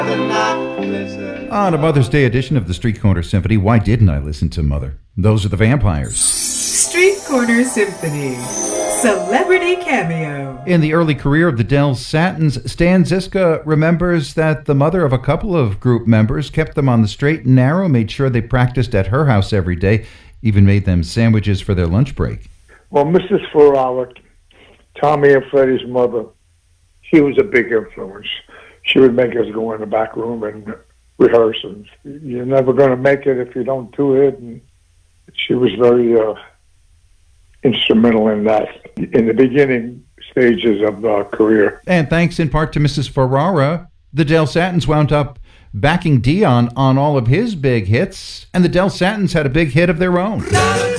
On a Mother's Day edition of the Street Corner Symphony, why didn't I listen to Mother? Those are the Vampires. Street Corner Symphony, celebrity cameo. In the early career of the Del Satins, Stan Ziska remembers that the mother of a couple of group members kept them on the straight and narrow, made sure they practiced at her house every day, even made them sandwiches for their lunch break. Well, Mrs. Ferrara, Tommy and Freddie's mother, she was a big influence. She would make us go in the back room and rehearse, and you're never going to make it if you don't do it. And she was very instrumental in that, in the beginning stages of the career. And thanks in part to Mrs. Ferrara, the Del Satins wound up backing Dion on all of his big hits, and the Del Satins had a big hit of their own.